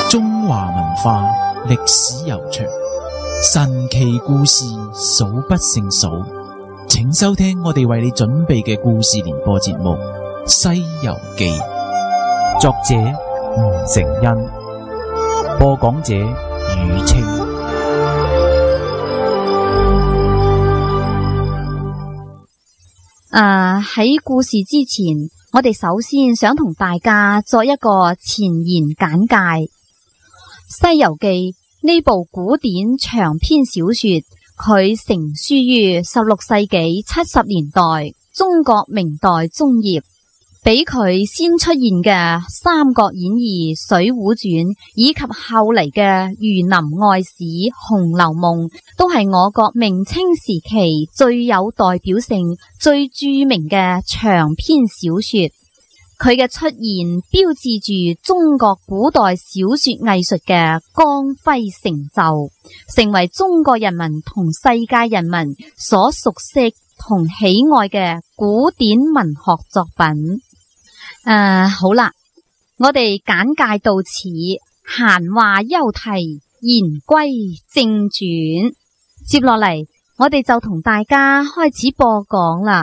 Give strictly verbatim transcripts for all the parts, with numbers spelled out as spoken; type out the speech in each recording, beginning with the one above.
中華文化歷史悠長，神奇故事數不勝數，請收聽我哋為你準備嘅故事連播節目《西遊記》，作者吳承恩，播講者宇清。 誒，喺故事之前，我哋首先想同大家作一個前言簡介。《西遊記》呢部古典長篇小說，佢成書於十六世紀七十年代，中國明代中葉。比佢先出現嘅《三國演義》、《水滸傳》以及後嚟嘅《儒林外史》、《紅樓夢》，都係我國明清時期最有代表性、最著名嘅長篇小說。佢嘅出現標誌住中國古代小說藝術嘅光輝成就，成為中國人民同世界人民所熟悉同喜愛嘅古典文學作品。誒、uh, 好啦，我哋簡介到此，閒話休提，言歸正傳。接落嚟，我哋就同大家開始播講啦。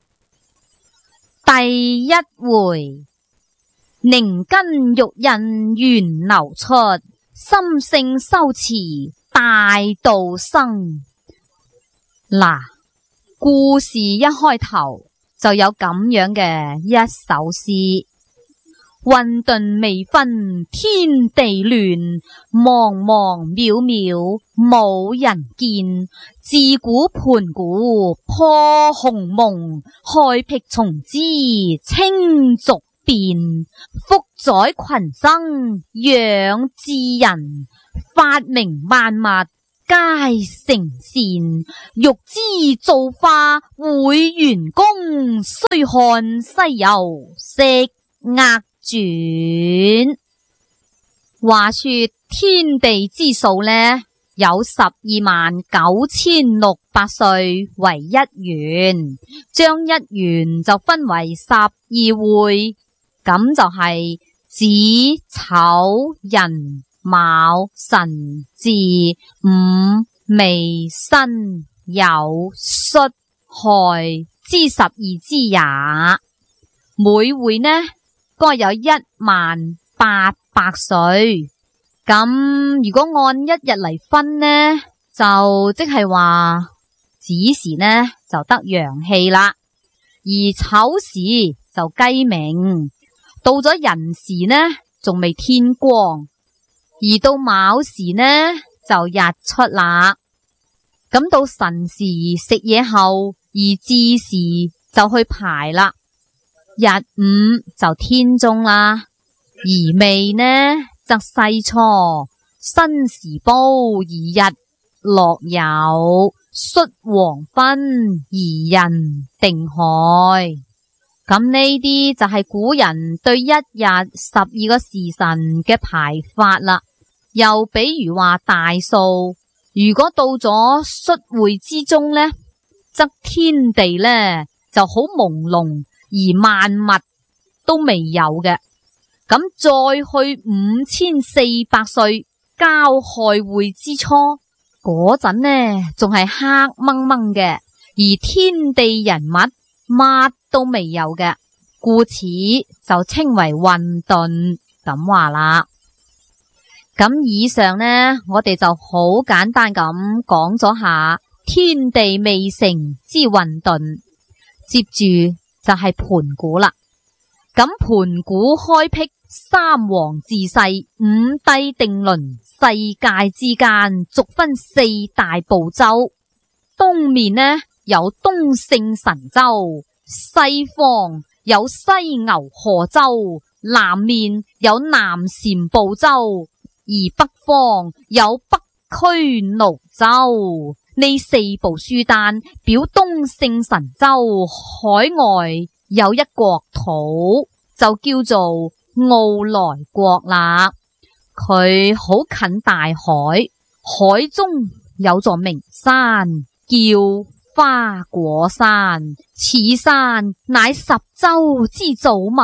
第一回，寧根玉印源流出，心性修持大道生。嗱，故事一開頭就有咁樣嘅一首詩：混沌未分天地亂，茫茫渺渺冇人見。自古盤古破鴻蒙，開闢從之清濁變。福宰群生養智人，發明萬物皆成善。欲知造化會元功，須看西遊釋厄傳。話說天地之數呢，有十二萬九千六百歲為一元，將一元就分為十二會，咁就係子丑寅卯辰巳午未申酉戌亥之十二之也。每會呢該有一萬八百歲。咁如果按一日嚟分呢，就即係話子時呢就得陽氣啦，而丑時就雞鳴，到咗寅時呢仲未天光，而到卯時呢就日出啦。咁到辰時食嘢後，而巳時就去排啦，日午就天中啦，而未呢則西初，申時煲而日落有，戌黃昏而人定亥。咁呢啲就係古人對一日十二個時辰嘅排法啦。又比如話大數，如果到咗戌會之中呢，則天地呢就好朦朧，而萬物都未有嘅。咁再去五千四百歲交亥會之初，嗰陣呢仲係黑掹掹嘅，而天地人物乜都未有嘅，故此就稱為混沌咁話啦。咁以上呢，我哋就好簡單咁講咗下天地未成之混沌，接住就係盤古啦。咁盤古開闢三皇治世，五帝定倫，世界之間逐分四大部洲。東面呢有東勝神州，西方有西牛賀州，南面有南贍部洲，而北方有北俱蘆洲。呢四部書單表東勝神州海外有一國土，就叫做傲來國啦。佢好近大海，海中有座名山，叫花果山。此山乃十洲之祖脈，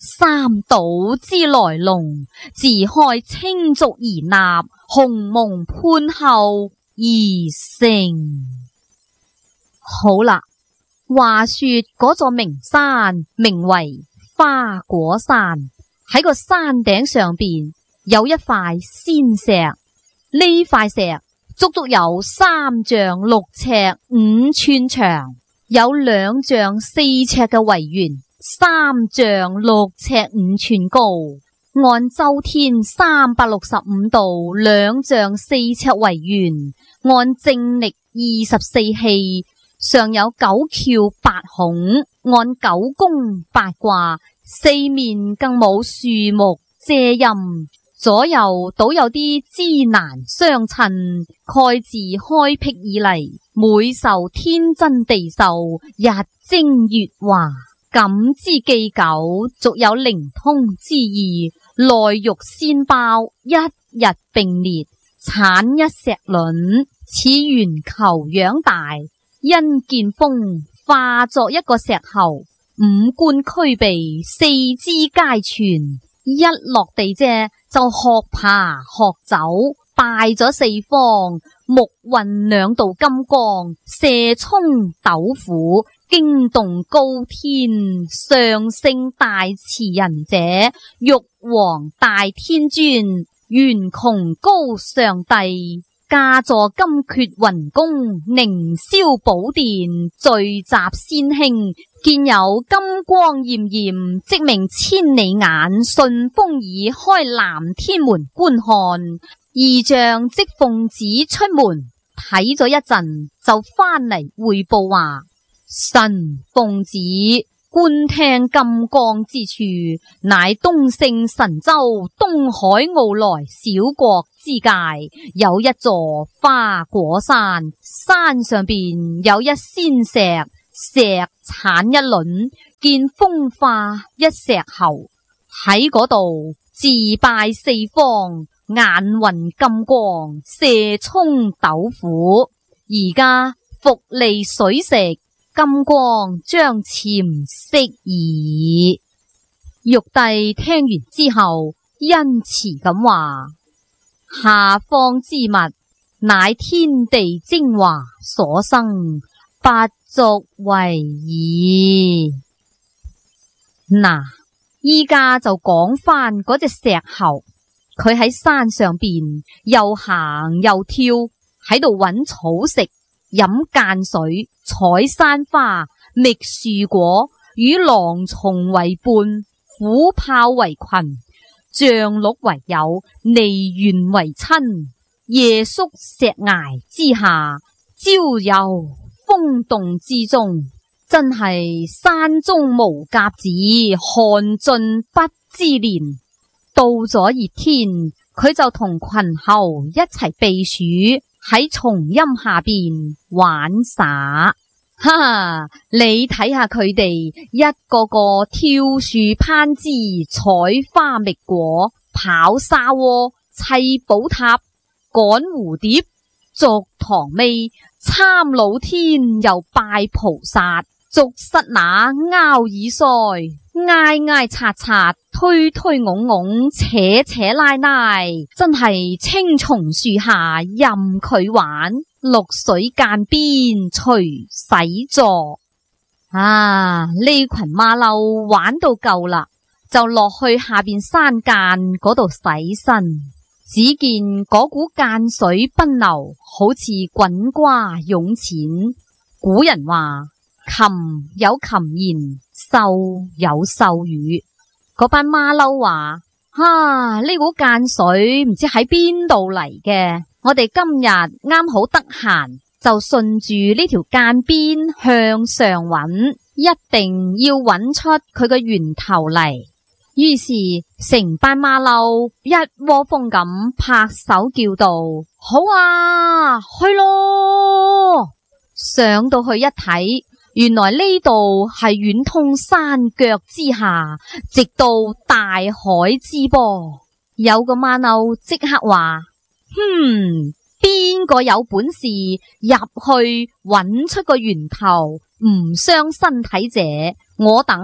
三島之來龍，自開青竹而立，鴻蒙潘后而成。好啦，話說嗰座名山名為花果山，喺個山頂上邊有一塊仙石，呢塊石足足有三丈六尺五寸長，有兩丈四尺嘅圍圓，三丈六尺五寸高，按周天三百六十五度兩丈四尺為圓，按正曆二十四氣，上有九竅八孔，按九宮八卦，四面更冇樹木遮蔭，左右倒有啲枝欄相襯，蓋自開闢以嚟，每受天真地秀，日精月華，感之既久，續有靈通之意，內玉仙包，一日並列，產一石卵，似圓球樣大，因見風化作一個石猴，五官俱備，四肢皆全，一落地啫就學爬學走，拜咗四方，目運兩道金光，射衝斗府，驚動高天，上聖大慈仁者，玉皇大天尊，元穹高上帝，駕坐金闕雲宮，凌霄寶殿，聚集仙卿，見有金光艷艷，即名千里眼，順風耳開南天門觀看，異象即奉旨出門，睇咗一陣就翻嚟匯報話，臣奉旨觀聽金光之處，乃東勝神州東海傲來小國之界，有一座花果山，山上邊有一仙石，石產一卵，見風化一石猴，喺嗰度自拜四方，眼運金光，射衝斗府，而家復利水食，金光將潛息矣。玉帝聽完之後，恩慈咁話：下方之物，乃天地精華所生，不足為宜。嗱，依家就講翻嗰隻石猴，佢喺山上邊又行又跳，喺度揾草食，飲澗水，採山花，覓樹果，與狼蟲為伴，虎豹為群，象鹿為友，泥猿為親，夜宿石崖之下，朝遊風洞之中，真係山中無甲子，寒盡不知年。到咗熱天，佢就同群猴一齊避暑，喺叢蔭下邊玩耍。哈哈，你睇下佢哋一個個跳樹攀枝，採花覓果，跑沙窩，砌寶塔，趕蝴蝶，捉唐尾，參老天又拜菩薩，捉虱乸拗耳腮，挨挨擦擦，推推擁擁，扯扯拉拉，真係青松樹下任佢玩，綠水澗邊隨洗坐。啊，呢群馬騮玩到夠啦，就落去下邊山澗嗰度洗身。只見嗰股澗水奔流，好似滾瓜湧淺。古人話：琴有琴言，獸有獸語。嗰班馬騮話：啊，呢股澗水唔知喺邊度嚟嘅，我哋今日啱好得閒，就順住呢條澗邊向上揾，一定要揾出佢個源頭嚟。於是成班馬騮一窩蜂咁拍手叫道：好啊，去咯！上到去一睇，原來呢度係遠通山腳之下，直到大海之波。有個馬騮即刻話：哼，邊個有本事入去揾出個源頭，唔傷身體者，我等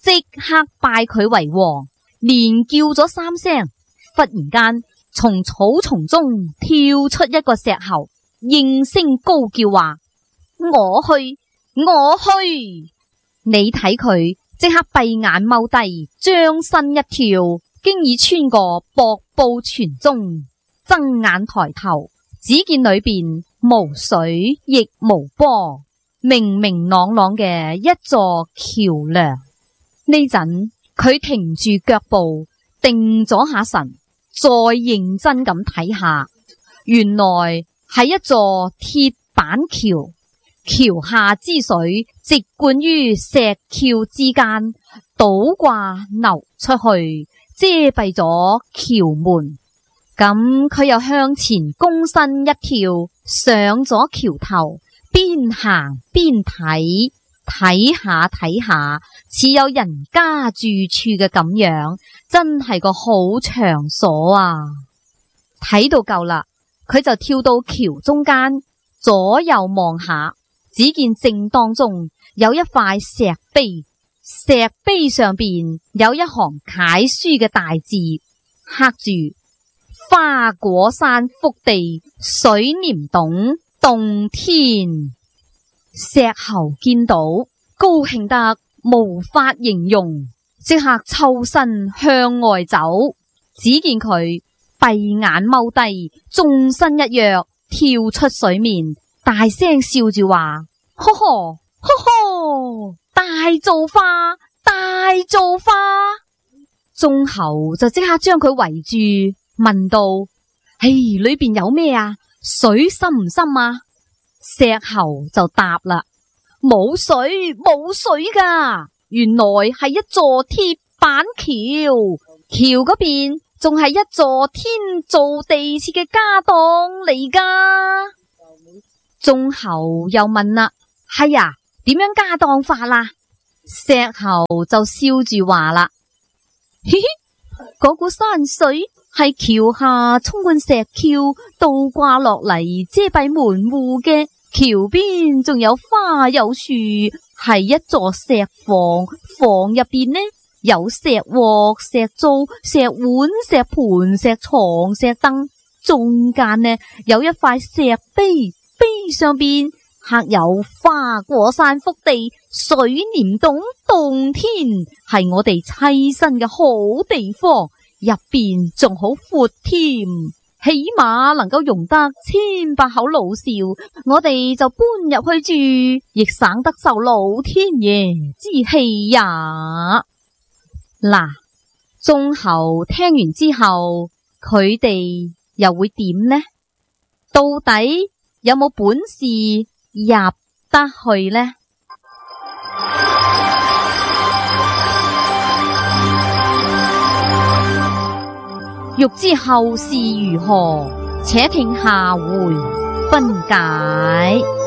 即刻拜佢為王，連叫咗三聲，忽然間從草叢中跳出一個石猴，應聲高叫話：我去，我去！你睇佢即刻閉眼踎低，將身一跳，經已穿過薄布泉中，睜眼抬頭，只見裏邊無水亦無波，明明朗朗嘅一座橋梁。呢陣佢停住腳步，定咗下神，再認真咁睇下，原來係一座鐵板橋，橋下之水直灌於石橋之間，倒掛流出去，遮蔽咗橋門。咁佢又向前躬身一跳，上咗橋頭，邊行邊睇，睇下睇下，似有人家住處嘅咁樣，真係個好場所啊！睇到夠啦，佢就跳到橋中間，左右望下，只見正當中有一塊石碑，石碑上邊有一行楷書嘅大字，刻住花果山福地水簾洞洞天。石猴見到，高興得無法形容，即刻抽身向外走。只見佢閉眼踎低，縱身一躍，跳出水面，大聲笑住話：呵呵呵呵，大造化，大造化！眾猴就即刻將佢圍住，問道：唉，裏邊有咩啊？水深唔深啊？石猴就答啦：冇水，冇水噶，原來係一座鐵板橋，橋嗰邊仲係一座天造地設嘅家當嚟噶。眾猴又問啦：係啊，點樣家當法啦？石猴就笑住話啦：嘻嘻，嗰股山水係橋下沖灌石橋倒掛落嚟，遮蔽門戶嘅。橋邊仲有花有樹，係一座石房，房入邊呢有石鍋、石灶、石碗、石盤、石床、石燈，中間呢有一塊石碑，碑上邊刻有花果山福地水簾洞洞天，係我哋棲身嘅好地方，入邊仲好闊添，起碼能夠容得千百口老少，我哋就搬入去住，亦省得受老天爺之氣呀。嗱，眾猴聽完之後，佢哋又會點呢？到底有冇本事入得去呢？欲知後事如何，且聽下回分解。